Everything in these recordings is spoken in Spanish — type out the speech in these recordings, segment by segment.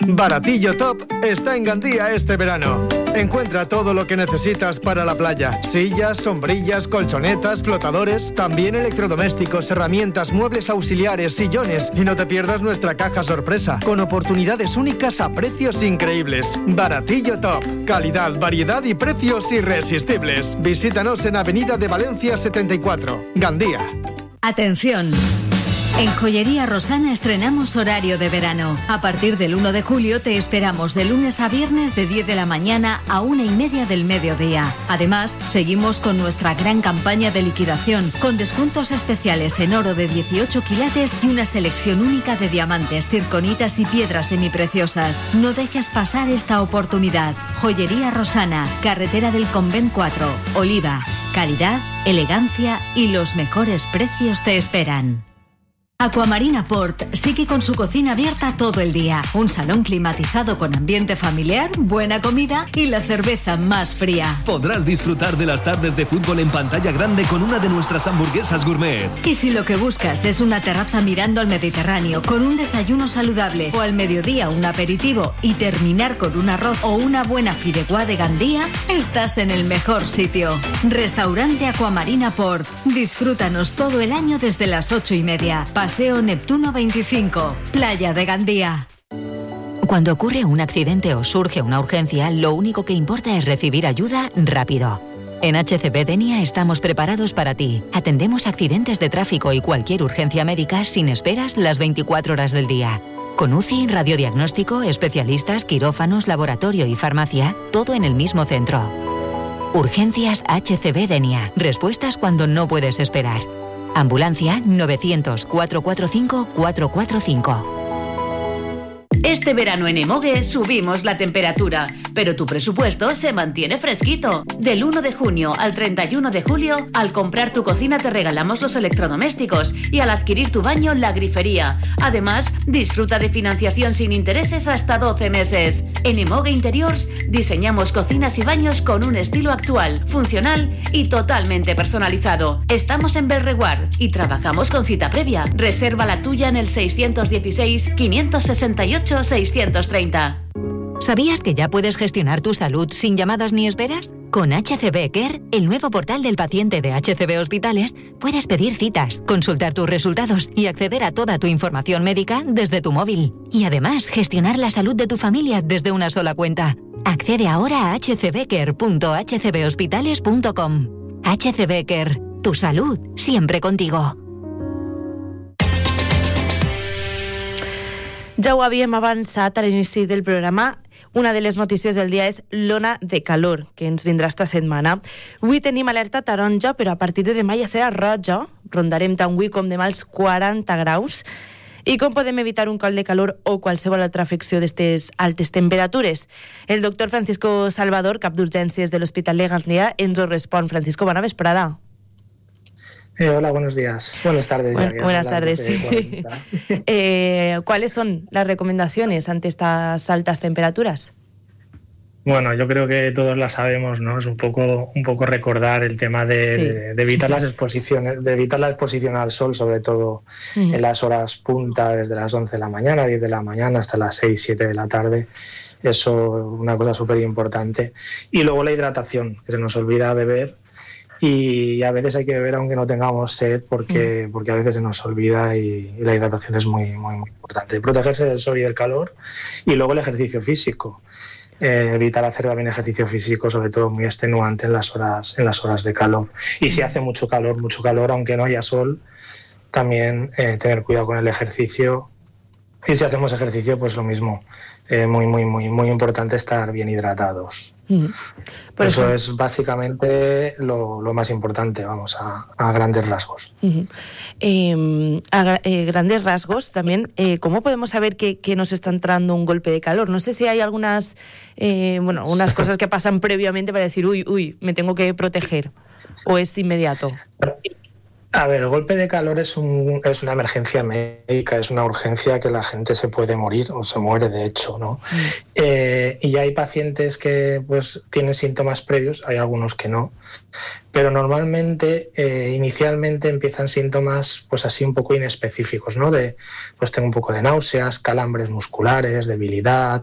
Baratillo Top está en Gandía este verano. Encuentra todo lo que necesitas para la playa. Sillas, sombrillas, colchonetas, flotadores, también electrodomésticos, herramientas, muebles auxiliares, sillones. Y no te pierdas nuestra caja sorpresa, con oportunidades únicas a precios increíbles. Baratillo Top. Calidad, variedad y precios irresistibles. Visítanos en Avenida de Valencia 74, Gandía. Atención. En Joyería Rosana estrenamos horario de verano. A partir del 1 de julio te esperamos de lunes a viernes de 10 de la mañana a 1:30 del mediodía. Además, seguimos con nuestra gran campaña de liquidación, con descuentos especiales en oro de 18 quilates y una selección única de diamantes, circonitas y piedras semipreciosas. No dejes pasar esta oportunidad. Joyería Rosana, Carretera del Convent 4, Oliva. Calidad, elegancia y los mejores precios te esperan. Aquamarina Port sigue con su cocina abierta todo el día. Un salón climatizado con ambiente familiar, buena comida y la cerveza más fría. Podrás disfrutar de las tardes de fútbol en pantalla grande con una de nuestras hamburguesas gourmet. Y si lo que buscas es una terraza mirando al Mediterráneo con un desayuno saludable o al mediodía un aperitivo y terminar con un arroz o una buena fideuá de Gandía, estás en el mejor sitio. Restaurante Aquamarina Port. Disfrútanos todo el año desde las 8:30. Paseo Neptuno 25, Playa de Gandía. Cuando ocurre un accidente o surge una urgencia, lo único que importa es recibir ayuda rápido. En HCB Denia estamos preparados para ti. Atendemos accidentes de tráfico y cualquier urgencia médica sin esperas las 24 horas del día. Con UCI, radiodiagnóstico, especialistas, quirófanos, laboratorio y farmacia, todo en el mismo centro. Urgencias HCB Denia. Respuestas cuando no puedes esperar. Ambulancia 900-445-445. Este verano en Emogue subimos la temperatura, pero tu presupuesto se mantiene fresquito. Del 1 de junio al 31 de julio, al comprar tu cocina te regalamos los electrodomésticos y al adquirir tu baño, la grifería. Además, disfruta de financiación sin intereses hasta 12 meses. En Emogue Interiors diseñamos cocinas y baños con un estilo actual, funcional y totalmente personalizado. Estamos en Belreguard y trabajamos con cita previa. Reserva la tuya en el 616-568-630. ¿Sabías que ya puedes gestionar tu salud sin llamadas ni esperas? Con HCB Care, el nuevo portal del paciente de HCB Hospitales, puedes pedir citas, consultar tus resultados y acceder a toda tu información médica desde tu móvil. Y además, gestionar la salud de tu familia desde una sola cuenta. Accede ahora a hcbcare.hcbhospitales.com. HCB Care, tu salud siempre contigo. Ja ho havíem avançat a l'inici del programa. Una de les notícies del dia és l'ona de calor, que ens vindrà esta setmana. Avui tenim alerta taronja, però a partir de demà ja serà roja. Rondarem tant avui com demà els 40 graus. I com podem evitar un coll de calor o qualsevol altra afecció d'aquestes altes temperatures? El doctor Francisco Salvador, cap d'urgències de l'Hospital de Gandía, ens ho respon. Francisco, bona vesprada. Hola, buenos días. Buenas tardes. Buenas tardes. ¿Cuáles son las recomendaciones ante estas altas temperaturas? Bueno, yo creo que todos la sabemos, ¿no? Es un poco recordar el tema de evitar las exposiciones, de evitar la exposición al sol, sobre todo en las horas punta, desde las 11 de la mañana, 10 de la mañana hasta las 6, 7 de la tarde. Eso es una cosa súper importante. Y luego la hidratación, que se nos olvida beber. Y a veces hay que beber aunque no tengamos sed porque a veces se nos olvida y la hidratación es muy, muy, muy importante. Protegerse del sol y del calor y luego el ejercicio físico. Evitar hacer también ejercicio físico, sobre todo muy extenuante en las horas de calor. Y si hace mucho calor, aunque no haya sol, también tener cuidado con el ejercicio. Y si hacemos ejercicio, pues lo mismo. Muy, muy, muy, muy importante estar bien hidratados. Por eso es básicamente lo más importante, vamos, a grandes rasgos. A grandes rasgos también, ¿cómo podemos saber que nos está entrando un golpe de calor? No sé si hay unas cosas que pasan previamente para decir, uy, me tengo que proteger, o es inmediato. A ver, el golpe de calor es una emergencia médica, es una urgencia que la gente se puede morir o se muere de hecho, ¿no? Y hay pacientes que pues tienen síntomas previos, hay algunos que no, pero normalmente inicialmente empiezan síntomas pues así un poco inespecíficos, ¿no? Pues tengo un poco de náuseas, calambres musculares, debilidad,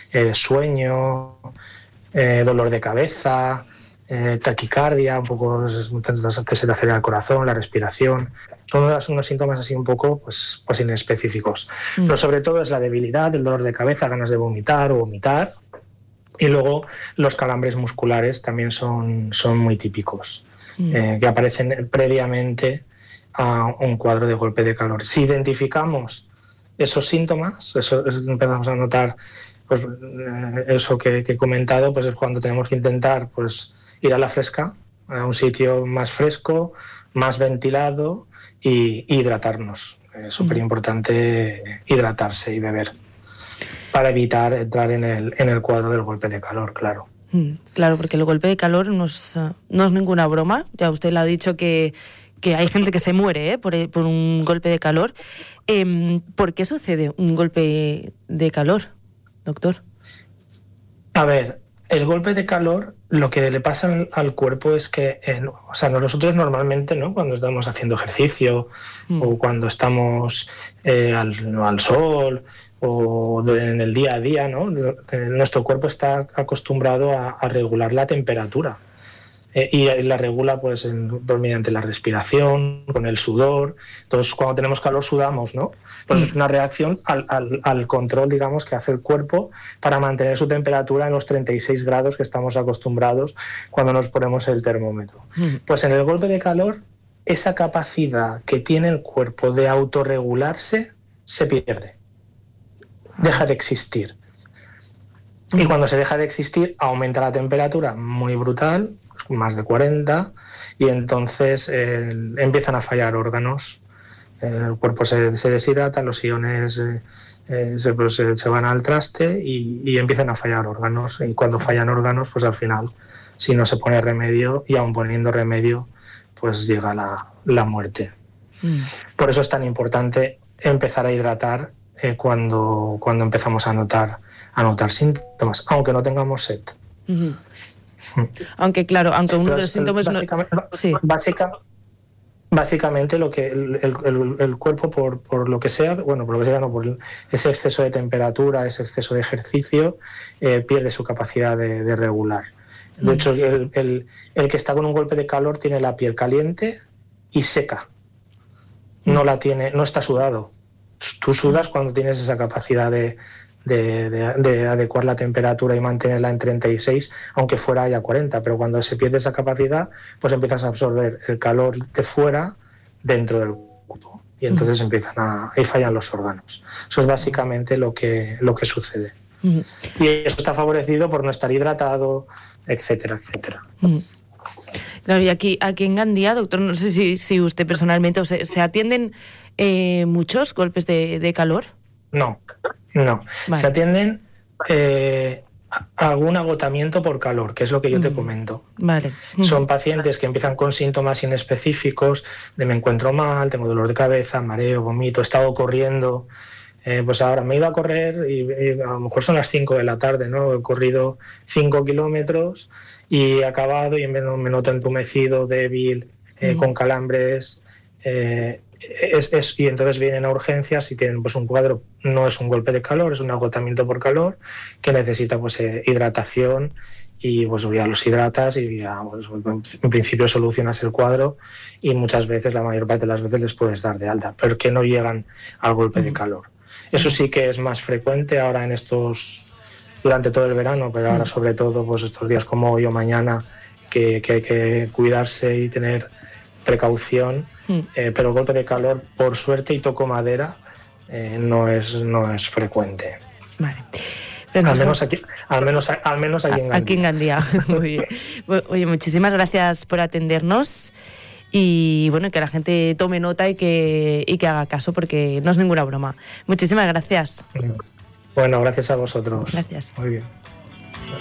sueño, dolor de cabeza, taquicardia, un poco que se te acelera el corazón, la respiración. Son unos síntomas así un poco pues inespecíficos. Pero sobre todo es la debilidad, el dolor de cabeza, ganas de vomitar o vomitar. Y luego los calambres musculares también son muy típicos, que aparecen previamente a un cuadro de golpe de calor. Si identificamos esos síntomas, empezamos a notar pues, eso que he comentado, pues es cuando tenemos que intentar pues ir a la fresca, a un sitio más fresco, más ventilado y hidratarnos. Es súper importante hidratarse y beber para evitar entrar en el cuadro del golpe de calor, claro. Claro, porque el golpe de calor no es ninguna broma. Ya usted le ha dicho que hay gente que se muere por un golpe de calor. ¿Por qué sucede un golpe de calor, doctor? A ver, el golpe de calor, lo que le pasa al cuerpo es que, nosotros normalmente, ¿no? Cuando estamos haciendo ejercicio o cuando estamos al sol o en el día a día, ¿no? Nuestro cuerpo está acostumbrado a regular la temperatura. Y la regula pues mediante la respiración, con el sudor. Entonces, cuando tenemos calor sudamos, ¿no? Pues es una reacción al control, digamos, que hace el cuerpo para mantener su temperatura en los 36 grados que estamos acostumbrados cuando nos ponemos el termómetro. Pues en el golpe de calor, esa capacidad que tiene el cuerpo de autorregularse se pierde. Deja de existir. Y cuando se deja de existir, aumenta la temperatura muy brutal, más de 40, y entonces empiezan a fallar órganos. El cuerpo se deshidrata, los iones se van al traste y empiezan a fallar órganos. Y cuando fallan órganos, pues al final, si no se pone remedio, y aun poniendo remedio, pues llega la muerte. Por eso es tan importante empezar a hidratar cuando empezamos a notar síntomas, aunque no tengamos sed. Aunque uno de los síntomas básicamente lo que el cuerpo por lo que sea, por ese exceso de temperatura, ese exceso de ejercicio, pierde su capacidad de regular. De hecho, el que está con un golpe de calor tiene la piel caliente y seca. No está sudado. Tú sudas cuando tienes esa capacidad de adecuar la temperatura y mantenerla en 36, aunque fuera ya 40, pero cuando se pierde esa capacidad, pues empiezas a absorber el calor de fuera dentro del cuerpo y entonces y fallan los órganos. Eso es básicamente lo que sucede. Y eso está favorecido por no estar hidratado, etcétera, etcétera. Claro, y aquí en Gandía, doctor, no sé si usted personalmente se atienden muchos golpes de calor. No. Vale. Se atienden algún agotamiento por calor, que es lo que yo te comento. Vale. Son pacientes que empiezan con síntomas inespecíficos de me encuentro mal, tengo dolor de cabeza, mareo, vomito, he estado corriendo, pues ahora me he ido a correr y a lo mejor son las 5 de la tarde, ¿no? He corrido 5 kilómetros y he acabado y me noto entumecido, débil, con calambres, y entonces vienen a urgencias y tienen pues un cuadro, no es un golpe de calor, es un agotamiento por calor que necesita pues hidratación y pues ya los hidratas y ya pues, en principio solucionas el cuadro y muchas veces, la mayor parte de las veces les puedes dar de alta, pero que no llegan al golpe de calor. Eso sí que es más frecuente ahora durante todo el verano, pero ahora sobre todo pues estos días como hoy o mañana que hay que cuidarse y tener precaución, pero el golpe de calor, por suerte, y toco madera, no es frecuente. Vale. Pero al menos aquí en Gandía. Aquí en Gandía. Muy bien. Oye, muchísimas gracias por atendernos y bueno, que la gente tome nota y que haga caso, porque no es ninguna broma. Muchísimas gracias. Bueno, gracias a vosotros. Gracias. Muy bien.